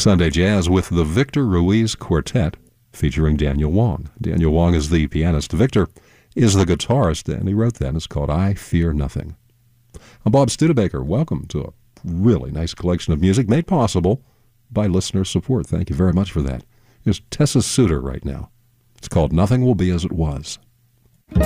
Sunday Jazz with the Victor Ruiz Quartet featuring Daniel Wong. Daniel Wong is the pianist. Victor is the guitarist, and he wrote that. It's called I Fear Nothing. I'm Bob Studebaker. Welcome to a really nice collection of music made possible by listener support. Thank you very much for that. Here's Tessa Suter right now. It's called Nothing Will Be As It Was.